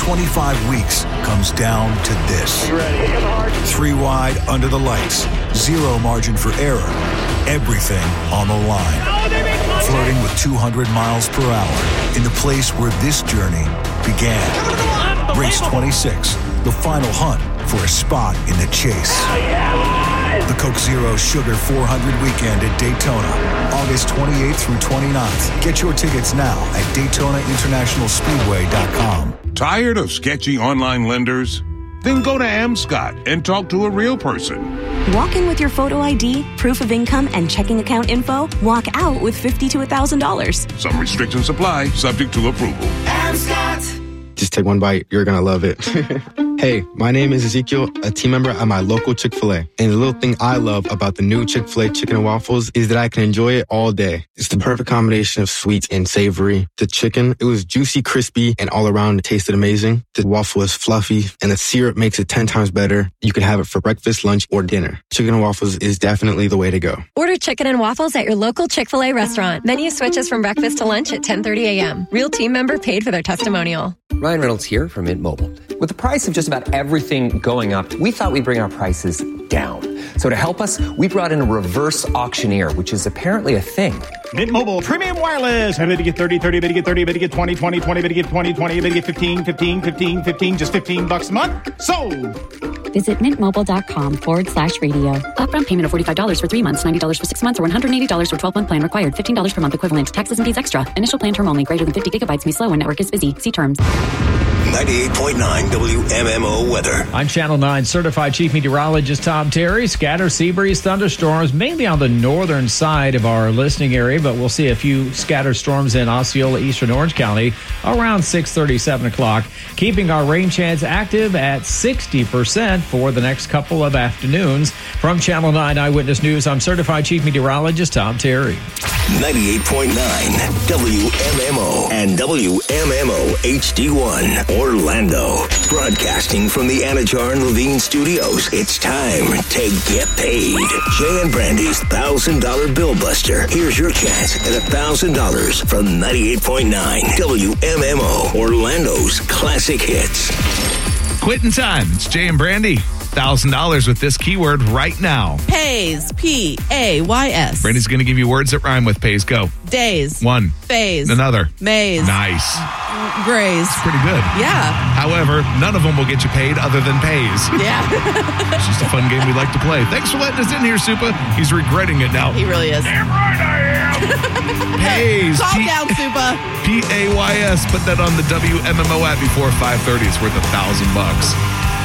25 weeks comes down to this. 3 wide under the lights. Zero margin for error. Everything on the line. Flirting with 200 miles per hour in the place where this journey began. Race 26, the final hunt for a spot in the chase. The Coke Zero Sugar 400 weekend at Daytona, August 28th through 29th. Get your tickets now at DaytonaInternationalSpeedway.com. Tired of sketchy online lenders? Then go to Amscot and talk to a real person. Walk in with your photo ID, proof of income, and checking account info. Walk out with $50 to $1,000. Some restrictions apply, subject to approval. Amscot. Just take one bite. You're going to love it. Hey, my name is Ezekiel, a team member at my local Chick-fil-A. And the little thing I love about the new Chick-fil-A chicken and waffles is that I can enjoy it all day. It's the perfect combination of sweet and savory. The chicken, it was juicy, crispy, and all around it tasted amazing. The waffle is fluffy, and the syrup makes it 10 times better. You can have it for breakfast, lunch, or dinner. Chicken and waffles is definitely the way to go. Order chicken and waffles at your local Chick-fil-A restaurant. Menu switches from breakfast to lunch at 10:30 a.m. Real team member paid for their testimonial. Ryan Reynolds here from Mint Mobile. With the price of just about everything going up, we thought we'd bring our prices down. So to help us, we brought in a reverse auctioneer, which is apparently a thing. Mint Mobile Premium Wireless. How to get 30, 30, to get 30, to get 20, 20, 20, to get 20, 20, to get 15, 15, 15, 15, just $15 a month. Sold! Visit mintmobile.com/radio. Upfront payment of $45 for 3 months, $90 for 6 months, or $180 for 12-month plan required. $15 per month equivalent. Taxes and fees extra. Initial plan term only. Greater than 50 gigabytes may slow when network is busy. See terms. 98.9 WMMO weather. I'm Channel 9 certified chief meteorologist Tom Terry. Scattered sea breeze thunderstorms mainly on the northern side of our listening area, but we'll see a few scattered storms in Osceola, eastern Orange County around 6:30, 7 o'clock, keeping our rain chance active at 60% for the next couple of afternoons. From Channel 9 Eyewitness News, I'm certified chief meteorologist Tom Terry. 98.9 WMMO and WMMO HD1 Orlando. Broadcasting from the Anajar and Levine Studios. It's time to get paid. Jay and Brandy's $1,000 Bill Buster. Here's your chance at $1,000 from 98.9 WMMO, Orlando's classic hits. Quitting time. It's Jay and Brandy. $1,000 with this keyword right now. Pays. P-A-Y-S. Brandy's going to give you words that rhyme with pays. Go. Days. One. Phase. Another. Maze. Nice. Graze. It's pretty good. Yeah. However, none of them will get you paid other than pays. Yeah. It's just a fun game we like to play. Thanks for letting us in here, Supa. He's regretting it now. He really is. Damn right I am. Pays. Calm down, Supa. P-A-Y-S. Put that on the WMMO app before 5:30. It's worth $1,000.